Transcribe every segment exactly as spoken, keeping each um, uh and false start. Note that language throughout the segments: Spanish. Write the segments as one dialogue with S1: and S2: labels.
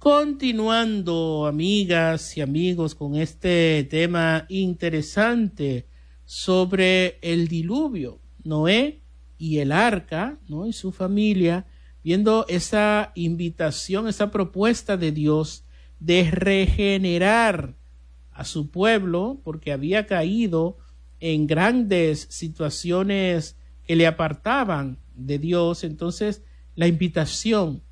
S1: Continuando, amigas y amigos, con este tema interesante sobre el diluvio, Noé y el arca, ¿no? Y su familia, viendo esa invitación, esa propuesta de Dios de regenerar a su pueblo, porque había caído en grandes situaciones que le apartaban de Dios. Entonces, la invitación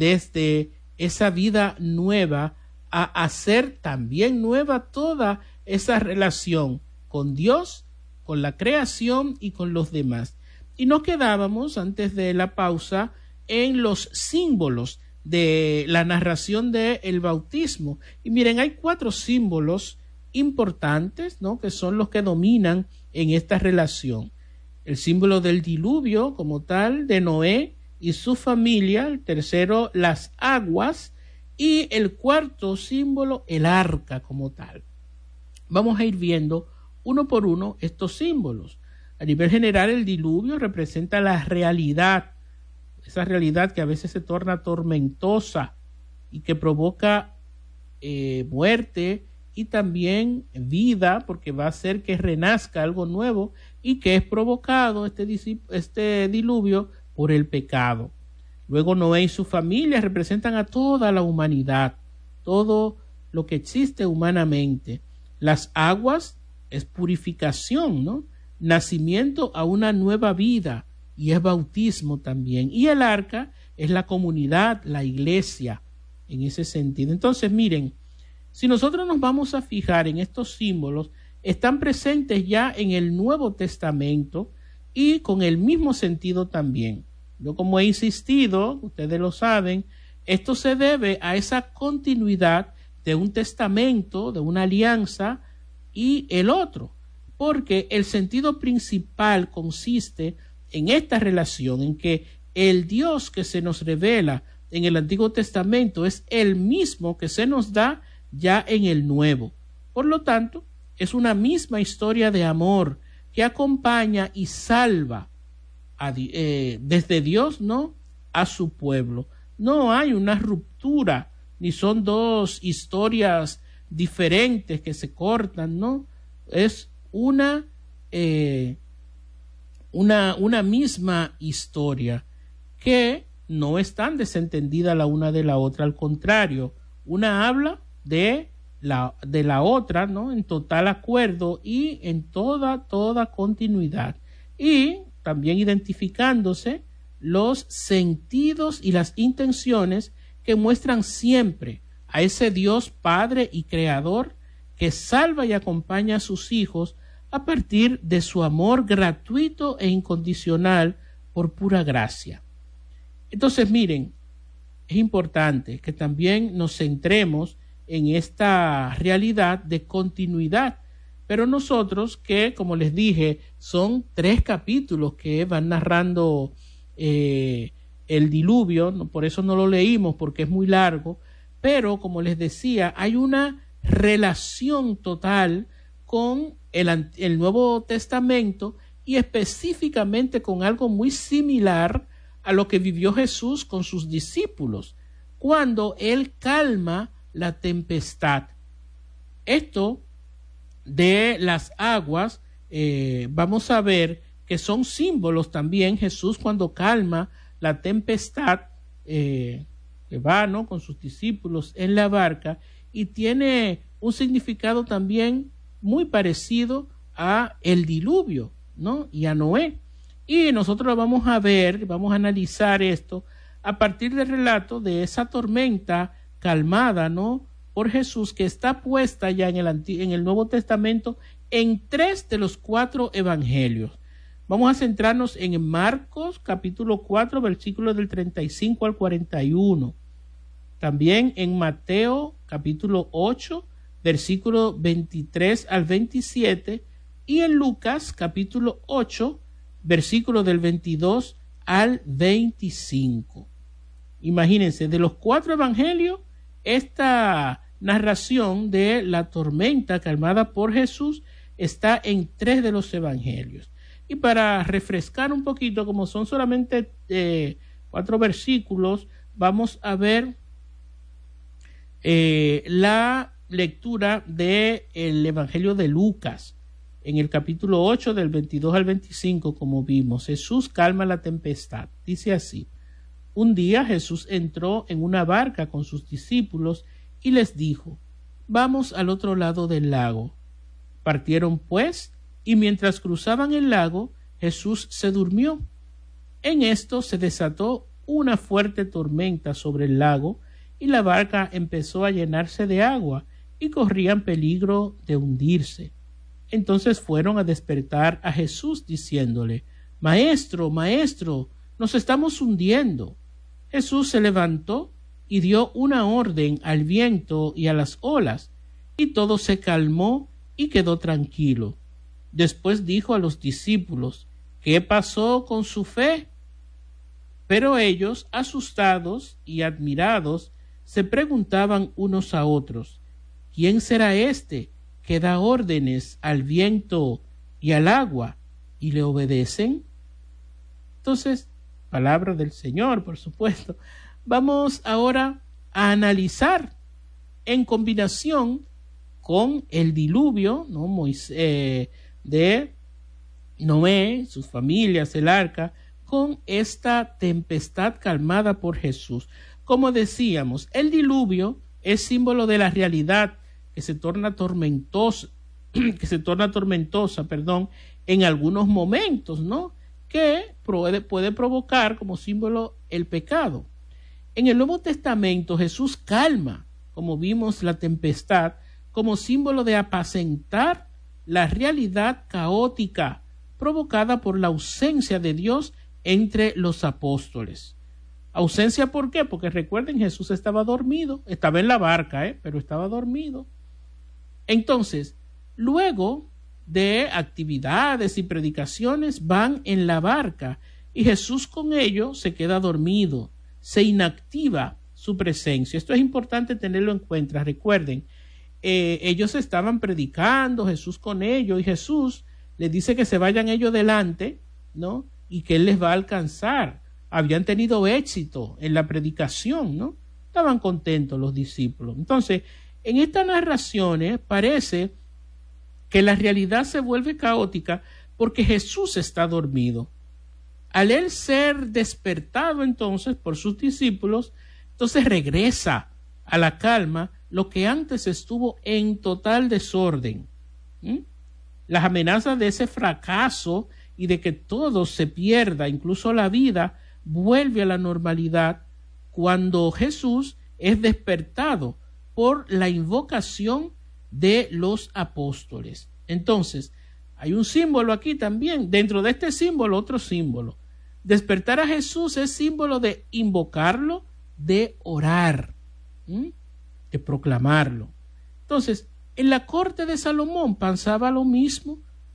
S1: desde esa vida nueva a hacer también nueva toda esa relación con Dios, con la creación y con los demás. Y nos quedábamos antes de la pausa en los símbolos de la narración del bautismo. Y miren, hay cuatro símbolos importantes, ¿no?, que son los que dominan en esta relación. El símbolo del diluvio como tal, de Noé y su familia. El tercero, las aguas. Y el cuarto símbolo, el arca como tal. Vamos a ir viendo uno por uno estos símbolos. A nivel general, el diluvio representa la realidad, esa realidad que a veces se torna tormentosa y que provoca eh, muerte y también vida, porque va a hacer que renazca algo nuevo y que es provocado este, este diluvio por el pecado. Luego Noé y su familia representan a toda la humanidad, todo lo que existe humanamente. Las aguas es purificación, ¿no? Nacimiento a una nueva vida, y es bautismo también. Y el arca es la comunidad, la iglesia, en ese sentido. Entonces, miren, si nosotros nos vamos a fijar en estos símbolos, están presentes ya en el Nuevo Testamento y con el mismo sentido también. Yo, como he insistido, ustedes lo saben, esto se debe a esa continuidad de un testamento, de una alianza y el otro, porque el sentido principal consiste en esta relación, en que el Dios que se nos revela en el Antiguo Testamento es el mismo que se nos da ya en el Nuevo. Por lo tanto, es una misma historia de amor que acompaña y salva a, eh, desde Dios, ¿no?, a su pueblo. No hay una ruptura, ni son dos historias diferentes que se cortan, ¿no? Es una, eh, una, una misma historia que no están desentendidas la una de la otra. Al contrario, una habla de la, de la otra, ¿no?, en total acuerdo y en toda, toda continuidad. Y también identificándose los sentidos y las intenciones que muestran siempre a ese Dios Padre y Creador que salva y acompaña a sus hijos a partir de su amor gratuito e incondicional por pura gracia. Entonces, miren, es importante que también nos centremos en esta realidad de continuidad. Pero nosotros, que como les dije, son tres capítulos que van narrando eh, el diluvio, no, por eso no lo leímos porque es muy largo, pero como les decía, hay una relación total con el, el Nuevo Testamento y específicamente con algo muy similar a lo que vivió Jesús con sus discípulos, cuando él calma la tempestad. Esto de las aguas, eh, vamos a ver que son símbolos también. Jesús, cuando calma la tempestad, eh, que va, ¿no?, con sus discípulos en la barca, y tiene un significado también muy parecido a el diluvio, ¿no?, y a Noé. Y nosotros lo vamos a ver, vamos a analizar esto a partir del relato de esa tormenta calmada, ¿no?, por Jesús, que está puesta ya en el, en el Nuevo Testamento en tres de los cuatro evangelios. Vamos a centrarnos en Marcos capítulo cuatro, versículos del treinta y cinco al cuarenta y uno. También en Mateo capítulo ocho, versículos veintitrés al veintisiete. Y en Lucas capítulo ocho, versículos del veintidós al veinticinco. Imagínense, de los cuatro evangelios, esta narración de la tormenta calmada por Jesús está en tres de los evangelios. Y para refrescar un poquito, como son solamente eh, cuatro versículos, vamos a ver eh, la lectura del Evangelio de Lucas, en el capítulo ocho del veintidós al veinticinco, como vimos, Jesús calma la tempestad. Dice así: un día Jesús entró en una barca con sus discípulos y les dijo: vamos al otro lado del lago. Partieron pues, y mientras cruzaban el lago, Jesús se durmió. En esto se desató una fuerte tormenta sobre el lago, y la barca empezó a llenarse de agua, y corrían peligro de hundirse. Entonces fueron a despertar a Jesús diciéndole: Maestro, Maestro, nos estamos hundiendo. Jesús se levantó y dio una orden al viento y a las olas, y todo se calmó y quedó tranquilo. Después dijo a los discípulos: ¿qué pasó con su fe? Pero ellos, asustados y admirados, se preguntaban unos a otros: ¿quién será este que da órdenes al viento y al agua y le obedecen? Entonces, palabra del Señor, por supuesto. Vamos ahora a analizar en combinación con el diluvio, ¿no? Moisés, eh, de Noé, sus familias, el arca, con esta tempestad calmada por Jesús. Como decíamos, el diluvio es símbolo de la realidad que se torna tormentosa, que se torna tormentosa, perdón, en algunos momentos, ¿no? Que puede, puede provocar como símbolo el pecado. En el Nuevo Testamento Jesús calma, como vimos, la tempestad como símbolo de apacentar la realidad caótica provocada por la ausencia de Dios entre los apóstoles. ¿Ausencia por qué? Porque recuerden, Jesús estaba dormido, estaba en la barca, ¿eh? pero estaba dormido. Entonces, luego de actividades y predicaciones, van en la barca y Jesús con ello se queda dormido, se inactiva su presencia. Esto es importante tenerlo en cuenta. Recuerden, eh, ellos estaban predicando, Jesús con ellos, y Jesús les dice que se vayan ellos delante, ¿no? Y que Él les va a alcanzar. Habían tenido éxito en la predicación, ¿no? Estaban contentos los discípulos. Entonces, en estas narraciones parece que la realidad se vuelve caótica porque Jesús está dormido. Al Él ser despertado entonces por sus discípulos, entonces regresa a la calma lo que antes estuvo en total desorden. ¿Mm? Las amenazas de ese fracaso y de que todo se pierda, incluso la vida, vuelve a la normalidad cuando Jesús es despertado por la invocación de los apóstoles. Entonces, hay un símbolo aquí también. Dentro de este símbolo, otro símbolo. Despertar a Jesús es símbolo de invocarlo, de orar, ¿sí? de proclamarlo. Entonces, en la corte de Salomón pasaba lo mismo.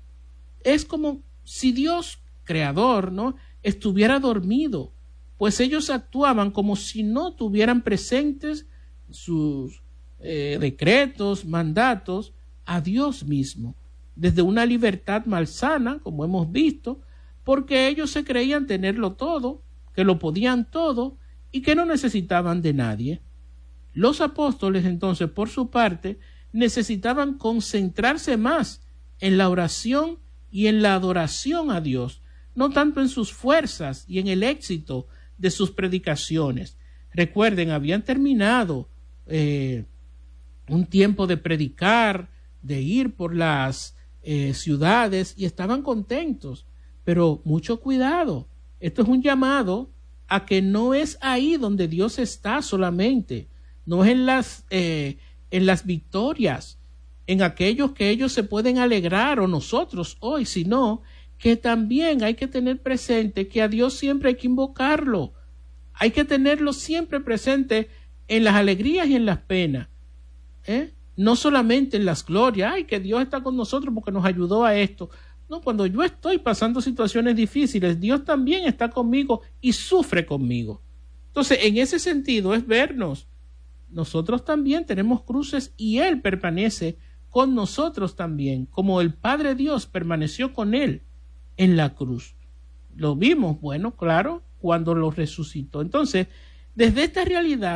S1: Es como si Dios, creador, ¿no?, estuviera dormido, pues ellos actuaban como si no tuvieran presentes sus eh, decretos, mandatos a Dios mismo, desde una libertad malsana, como hemos visto, porque ellos se creían tenerlo todo, que lo podían todo y que no necesitaban de nadie. Los apóstoles, entonces, por su parte, necesitaban concentrarse más en la oración y en la adoración a Dios, no tanto en sus fuerzas y en el éxito de sus predicaciones. Recuerden, habían terminado eh, un tiempo de predicar, de ir por las eh, ciudades y estaban contentos, pero mucho cuidado. Esto es un llamado a que no es ahí donde Dios está solamente, no es en las, eh, en las victorias, en aquellos que ellos se pueden alegrar o nosotros hoy, sino que también hay que tener presente que a Dios siempre hay que invocarlo, hay que tenerlo siempre presente en las alegrías y en las penas, ¿eh? No solamente en las glorias, ay, que Dios está con nosotros porque nos ayudó a esto. No, cuando yo estoy pasando situaciones difíciles, Dios también está conmigo y sufre conmigo. Entonces, en ese sentido es vernos. Nosotros también tenemos cruces y Él permanece con nosotros también, como el Padre Dios permaneció con Él en la cruz. Lo vimos, bueno, claro, cuando lo resucitó. Entonces, desde esta realidad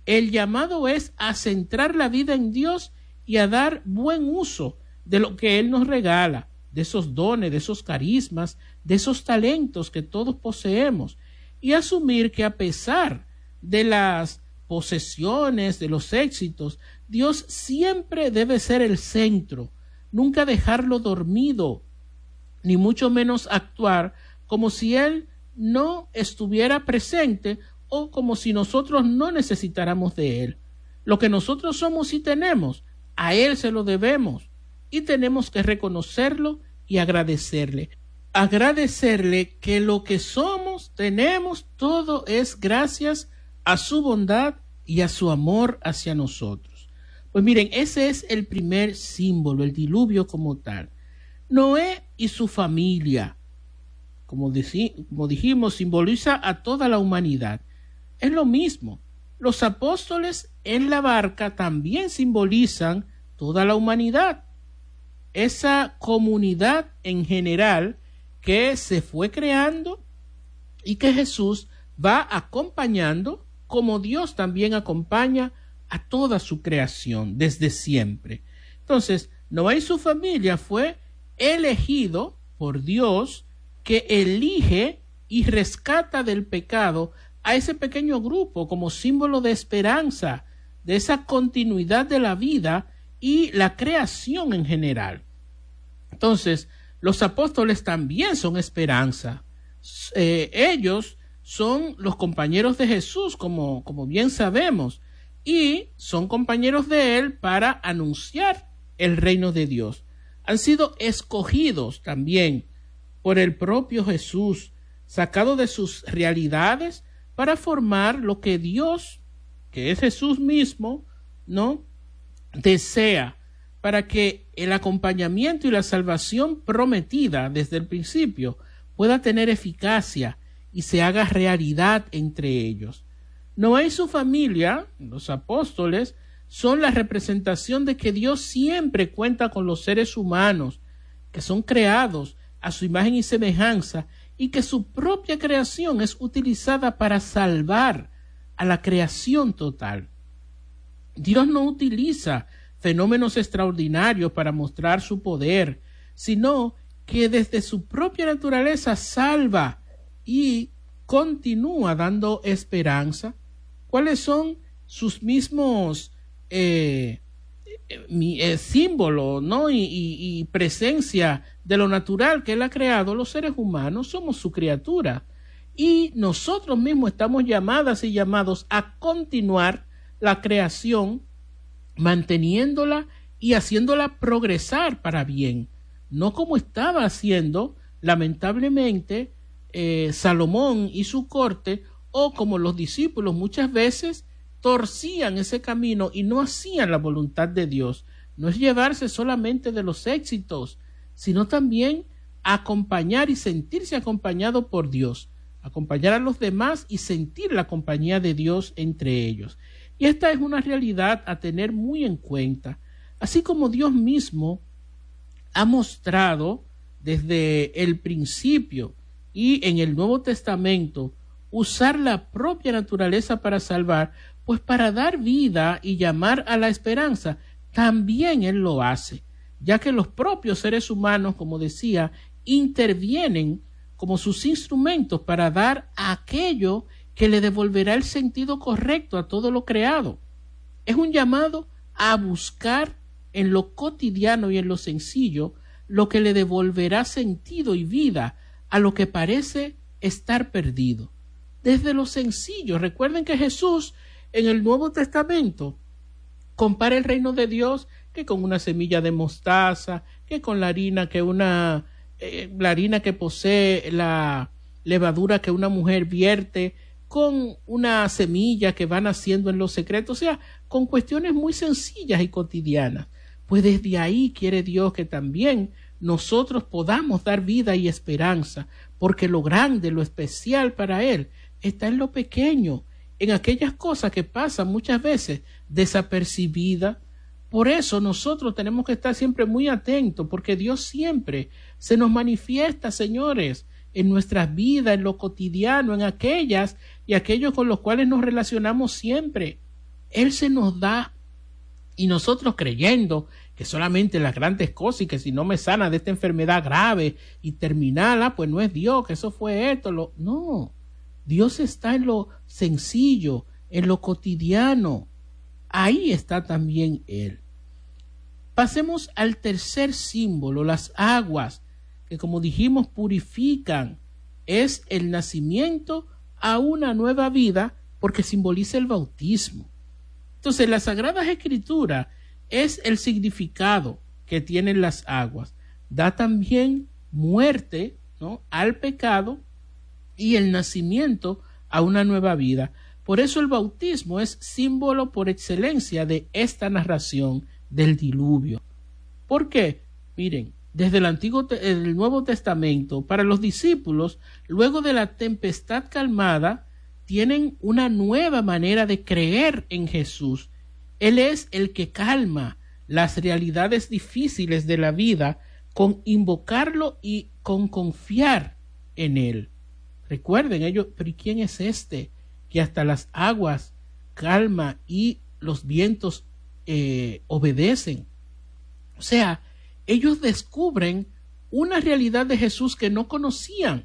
S1: El llamado es a centrar la vida en Dios y a dar buen uso de lo que Él nos regala, de esos dones, de esos carismas, de esos talentos que todos poseemos, y asumir que a pesar de las posesiones, de los éxitos, Dios siempre debe ser el centro, nunca dejarlo dormido, ni mucho menos actuar como si Él no estuviera presente o como si nosotros no necesitáramos de Él. Lo que nosotros somos y tenemos, a Él se lo debemos y tenemos que reconocerlo y agradecerle. Agradecerle que lo que somos, tenemos, todo es gracias a su bondad y a su amor hacia nosotros. Pues miren, ese es el primer símbolo, el diluvio como tal. Noé y su familia, como, deci- como dijimos, simboliza a toda la humanidad. Es lo mismo. Los apóstoles en la barca también simbolizan toda la humanidad. Esa comunidad en general que se fue creando y que Jesús va acompañando, como Dios también acompaña a toda su creación desde siempre. Entonces, Noé y su familia fue elegido por Dios, que elige y rescata del pecado a ese pequeño grupo como símbolo de esperanza, de esa continuidad de la vida y la creación en general. Entonces, los apóstoles también son esperanza. Eh, ellos son los compañeros de Jesús, como, como bien sabemos, y son compañeros de Él para anunciar el reino de Dios. Han sido escogidos también por el propio Jesús, sacados de sus realidades para formar lo que Dios, que es Jesús mismo, ¿no?, desea, para que el acompañamiento y la salvación prometida desde el principio pueda tener eficacia y se haga realidad entre ellos. Noé y su familia, los apóstoles, son la representación de que Dios siempre cuenta con los seres humanos, que son creados a su imagen y semejanza, y que su propia creación es utilizada para salvar a la creación total. Dios no utiliza fenómenos extraordinarios para mostrar su poder, sino que desde su propia naturaleza salva y continúa dando esperanza. ¿Cuáles son sus mismos eh, eh, símbolos, ¿no? y, y, y presencia de lo natural que Él ha creado? Los seres humanos somos su criatura y nosotros mismos estamos llamadas y llamados a continuar la creación, manteniéndola y haciéndola progresar para bien, no como estaba haciendo lamentablemente eh, Salomón y su corte, o como los discípulos muchas veces torcían ese camino y no hacían la voluntad de Dios. No es llevarse solamente de los éxitos, sino también acompañar y sentirse acompañado por Dios, acompañar a los demás y sentir la compañía de Dios entre ellos. Y esta es una realidad a tener muy en cuenta, así como Dios mismo ha mostrado desde el principio y en el Nuevo Testamento usar la propia naturaleza para salvar, pues para dar vida y llamar a la esperanza, también Él lo hace, ya que los propios seres humanos, como decía, intervienen como sus instrumentos para dar aquello que le devolverá el sentido correcto a todo lo creado. Es un llamado a buscar en lo cotidiano y en lo sencillo lo que le devolverá sentido y vida a lo que parece estar perdido. Desde lo sencillo, recuerden que Jesús en el Nuevo Testamento compara el reino de Dios que con una semilla de mostaza, que con la harina que una eh, la harina que posee la levadura que una mujer vierte, con una semilla que va naciendo en lo secreto, o sea, con cuestiones muy sencillas y cotidianas. Pues desde ahí quiere Dios que también nosotros podamos dar vida y esperanza, porque lo grande, lo especial para Él está en lo pequeño, en aquellas cosas que pasan muchas veces desapercibidas. Por eso nosotros tenemos que estar siempre muy atentos, porque Dios siempre se nos manifiesta, señores, en nuestras vidas, en lo cotidiano, en aquellas y aquellos con los cuales nos relacionamos siempre. Él se nos da, y nosotros creyendo que solamente las grandes cosas y que si no me sana de esta enfermedad grave y terminal, ah, pues no es Dios, que eso fue esto. Lo... No, Dios está en lo sencillo, en lo cotidiano. Ahí está también Él. Pasemos al tercer símbolo, las aguas, que como dijimos purifican. Es el nacimiento a una nueva vida porque simboliza el bautismo. Entonces, las Sagradas Escrituras es el significado que tienen las aguas. Da también muerte, ¿no?, al pecado y el nacimiento a una nueva vida. Por eso el bautismo es símbolo por excelencia de esta narración del diluvio. ¿Por qué? Miren, desde el Antiguo, el Nuevo Testamento, para los discípulos, luego de la tempestad calmada, tienen una nueva manera de creer en Jesús. Él es el que calma las realidades difíciles de la vida con invocarlo y con confiar en Él. Recuerden ellos, pero ¿y quién es este que hasta las aguas calma y los vientos eh, obedecen? O sea, ellos descubren una realidad de Jesús que no conocían.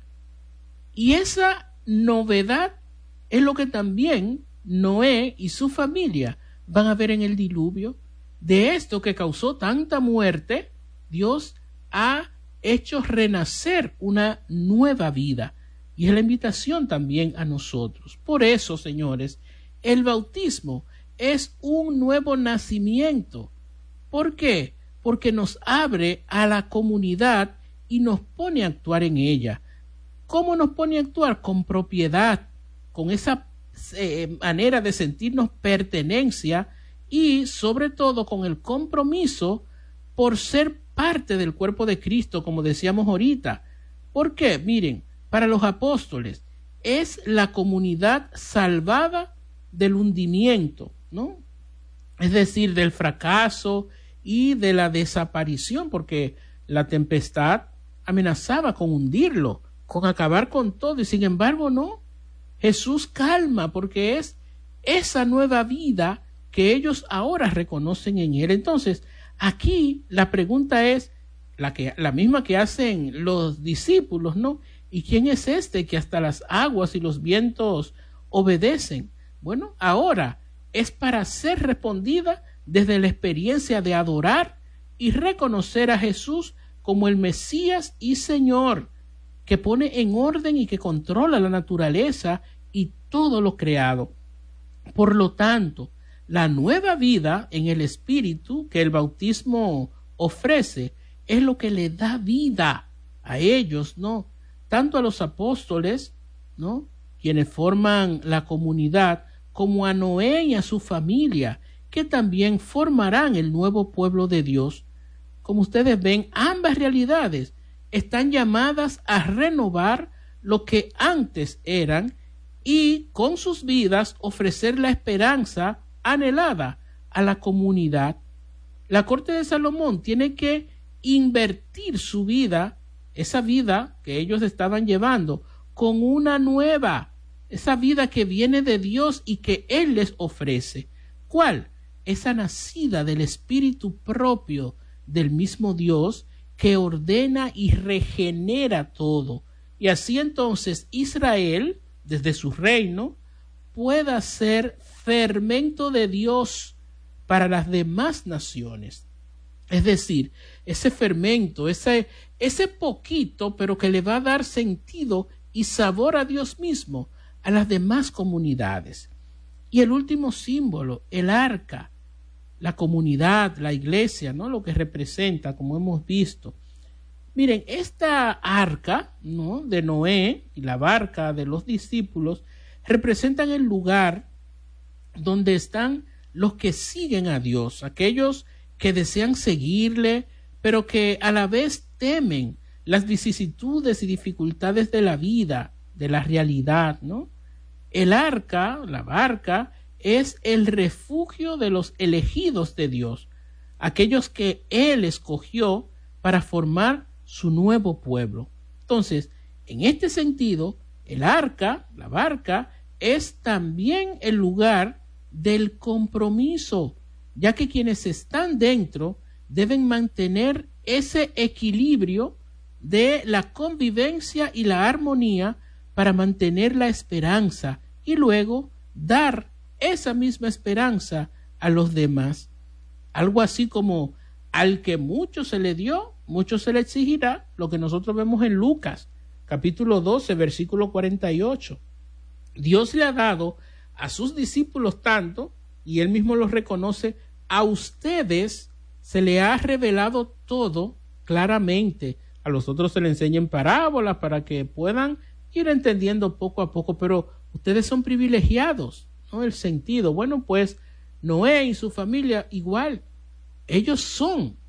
S1: Y esa novedad es lo que también Noé y su familia van a ver en el diluvio. De esto que causó tanta muerte, Dios ha hecho renacer una nueva vida. Y es la invitación también a nosotros. Por eso, señores, el bautismo es un nuevo nacimiento. ¿Por qué? Porque nos abre a la comunidad y nos pone a actuar en ella. ¿Cómo nos pone a actuar? Con propiedad, con esa eh, manera de sentirnos pertenencia y sobre todo con el compromiso por ser parte del cuerpo de Cristo, como decíamos ahorita. ¿Por qué? Miren, para los apóstoles es la comunidad salvada del hundimiento, ¿no? Es decir, del fracaso y de la desaparición, porque la tempestad amenazaba con hundirlo, con acabar con todo, y sin embargo no. Jesús calma porque es esa nueva vida que ellos ahora reconocen en Él. Entonces, aquí la pregunta es la, que, la misma que hacen los discípulos, ¿no? ¿Y quién es este que hasta las aguas y los vientos obedecen? Bueno, ahora es para ser respondida desde la experiencia de adorar y reconocer a Jesús como el Mesías y Señor, que pone en orden y que controla la naturaleza y todo lo creado. Por lo tanto, la nueva vida en el Espíritu que el bautismo ofrece es lo que le da vida a ellos, ¿no? Tanto a los apóstoles, ¿no?, quienes forman la comunidad, como a Noé y a su familia, que también formarán el nuevo pueblo de Dios. Como ustedes ven, ambas realidades están llamadas a renovar lo que antes eran y con sus vidas ofrecer la esperanza anhelada a la comunidad. La corte de Salomón tiene que invertir su vida, esa vida que ellos estaban llevando, con una nueva, esa vida que viene de Dios y que Él les ofrece. ¿Cuál? Esa nacida del Espíritu propio del mismo Dios que ordena y regenera todo. Y así entonces Israel, desde su reino, pueda ser fermento de Dios para las demás naciones. Es decir, ese fermento, ese, ese poquito, pero que le va a dar sentido y sabor a Dios mismo a las demás comunidades. Y el último símbolo, el arca, la comunidad, la iglesia, ¿no?, lo que representa, como hemos visto. Miren, esta arca, ¿no?, de Noé y la barca de los discípulos representan el lugar donde están los que siguen a Dios, aquellos que desean seguirle, pero que a la vez temen las vicisitudes y dificultades de la vida, de la realidad, ¿no? El arca, la barca, es el refugio de los elegidos de Dios, aquellos que Él escogió para formar su nuevo pueblo. Entonces, en este sentido, el arca, la barca, es también el lugar del compromiso, ya que quienes están dentro deben mantener ese equilibrio de la convivencia y la armonía para mantener la esperanza y luego dar esa misma esperanza a los demás. Algo así como al que mucho se le dio, mucho se le exigirá, lo que nosotros vemos en Lucas, capítulo doce, versículo cuarenta y ocho. Dios le ha dado a sus discípulos tanto, y él mismo los reconoce, a ustedes se le ha revelado todo claramente. A los otros se le enseñan parábolas para que puedan ir entendiendo poco a poco, pero ustedes son privilegiados, ¿no? El sentido, bueno, pues Noé y su familia igual, ellos son